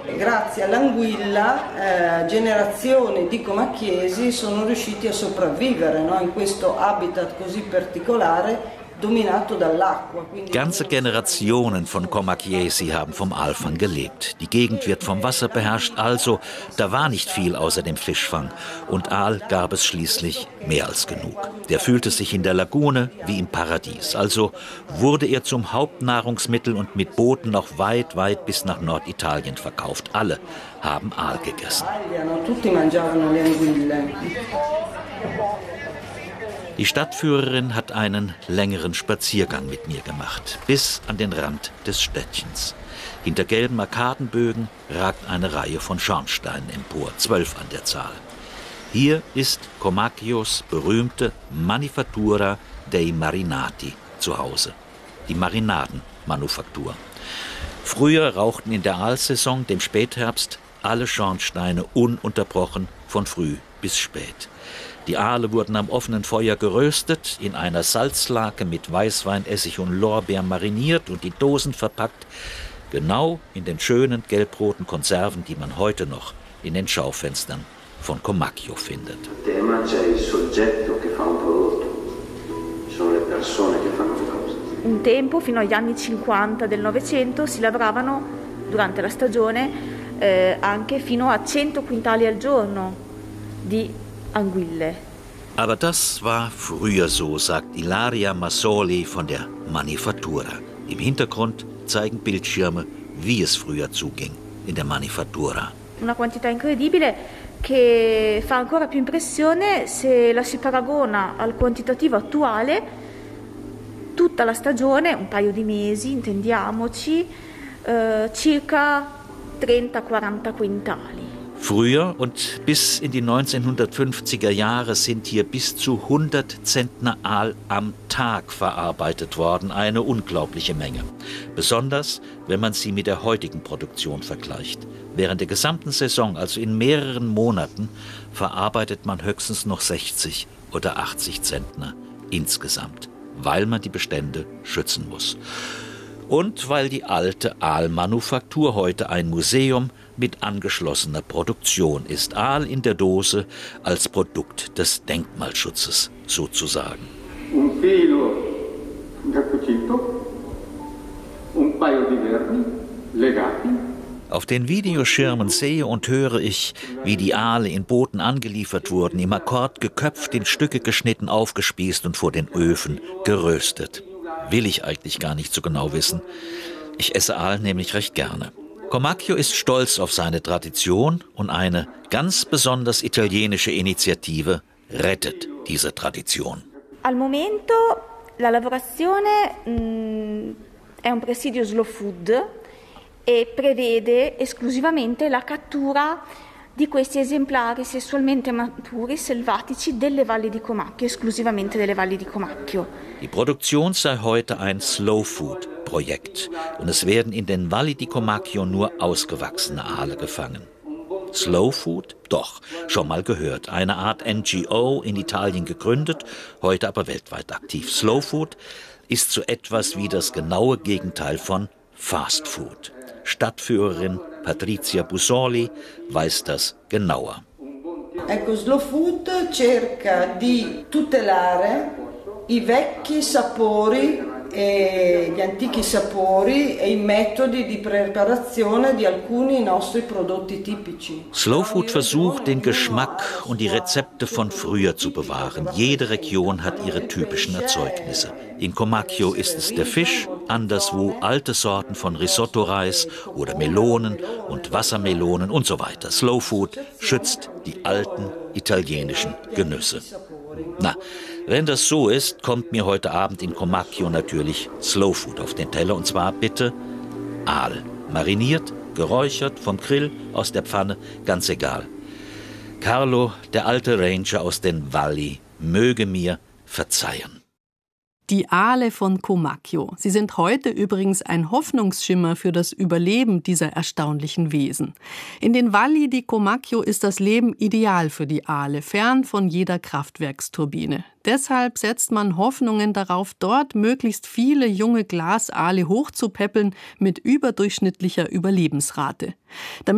Grazie all'anguilla, generazioni di comacchiesi sono riusciti a sopravvivere, no? In questo habitat così particolare, dominato dall'acqua. Ganze Generationen von Comacchiesi haben vom Aalfang gelebt. Die Gegend wird vom Wasser beherrscht, also da war nicht viel außer dem Fischfang. Und Aal gab es schließlich mehr als genug. Der fühlte sich in der Lagune wie im Paradies. Also wurde er zum Hauptnahrungsmittel und mit Booten noch weit, weit bis nach Norditalien verkauft. Alle haben Aal gegessen. Die Stadtführerin hat einen längeren Spaziergang mit mir gemacht, bis an den Rand des Städtchens. Hinter gelben Arkadenbögen ragt eine Reihe von Schornsteinen empor, 12 an der Zahl. Hier ist Comacchios berühmte Manifattura dei Marinati zu Hause, die Marinadenmanufaktur. Früher rauchten in der Aalsaison, dem Spätherbst, alle Schornsteine ununterbrochen von früh bis spät. Die Aale wurden am offenen Feuer geröstet, in einer Salzlake mit Weißwein, Essig und Lorbeer mariniert und die Dosen verpackt, genau in den schönen gelbroten Konserven, die man heute noch in den Schaufenstern von Comacchio findet. Un tempo, fino agli anni 50 del Novecento, si lavoravano durante la stagione anche fino a 100 quintali al giorno di Anguille. Aber das war früher so, sagt Ilaria Massoli von der Manifattura. Im Hintergrund zeigen Bildschirme, wie es früher zuging in der Manifattura. Una quantità incredibile che fa ancora più impressione se la si paragona al quantitativo attuale. Tutta la stagione, un paio di mesi, intendiamoci, circa 30-40 Quintali. Früher und bis in die 1950er Jahre sind hier bis zu 100 Zentner Aal am Tag verarbeitet worden. Eine unglaubliche Menge. Besonders, wenn man sie mit der heutigen Produktion vergleicht. Während der gesamten Saison, also in mehreren Monaten, verarbeitet man höchstens noch 60 oder 80 Zentner insgesamt, weil man die Bestände schützen muss. Und weil die alte Aalmanufaktur heute ein Museum mit angeschlossener Produktion ist. Aal in der Dose als Produkt des Denkmalschutzes sozusagen. Un filo da cucito, un paio di verni legati. Auf den Videoschirmen sehe und höre ich, wie die Aale in Booten angeliefert wurden, im Akkord geköpft, in Stücke geschnitten, aufgespießt und vor den Öfen geröstet. Will ich eigentlich gar nicht so genau wissen. Ich esse Aal nämlich recht gerne. Comacchio ist stolz auf seine Tradition und eine ganz besonders italienische Initiative rettet diese Tradition. Al momento la lavorazione è un presidio slow food e prevede esclusivamente la cattura di questi esemplari sessualmente maturi selvatici delle valli di Comacchio, esclusivamente delle valli di Comacchio. Die Produktion sei heute ein Slow-Food-Projekt und es werden in den Valli di Comacchio nur ausgewachsene Aale gefangen. Slow Food? Doch, schon mal gehört. Eine Art NGO in Italien gegründet, heute aber weltweit aktiv. Slow Food ist so etwas wie das genaue Gegenteil von Fast Food. Stadtführerin Patrizia Busoli weiß das genauer. Ecco, Slow Food cerca di tutelare i vecchi sapori e gli antichi sapori e i metodi di preparazione di alcuni nostri prodotti tipici. Slow Food versucht, den Geschmack und die Rezepte von früher zu bewahren. Jede Region hat ihre typischen Erzeugnisse. In Comacchio ist es der Fisch, anderswo alte Sorten von Risotto-Reis oder Melonen und Wassermelonen und so weiter. Slow Food schützt die alten italienischen Genüsse. Na, wenn das so ist, kommt mir heute Abend in Comacchio natürlich Slow Food auf den Teller. Und zwar bitte Aal. Mariniert, geräuchert, vom Grill, aus der Pfanne, ganz egal. Carlo, der alte Ranger aus den Valli, möge mir verzeihen. Die Aale von Comacchio. Sie sind heute übrigens ein Hoffnungsschimmer für das Überleben dieser erstaunlichen Wesen. In den Valli di Comacchio ist das Leben ideal für die Aale, fern von jeder Kraftwerksturbine. Deshalb setzt man Hoffnungen darauf, dort möglichst viele junge Glasaale hochzupäppeln mit überdurchschnittlicher Überlebensrate. Damit